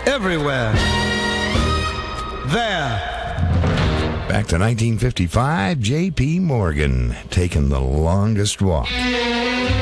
everywhere. There. Back to 1955, J.P. Morgan taking the longest walk.